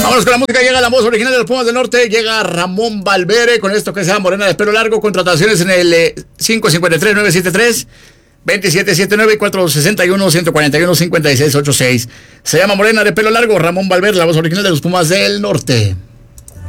Vámonos con la música, llega la voz original de los Pumas del Norte, llega Ramón Valverde con esto que se llama Morena de Pelo Largo, contrataciones en el 553-973-2779 y 461-141-5686. Se llama Morena de Pelo Largo, Ramón Valverde, la voz original de los Pumas del Norte.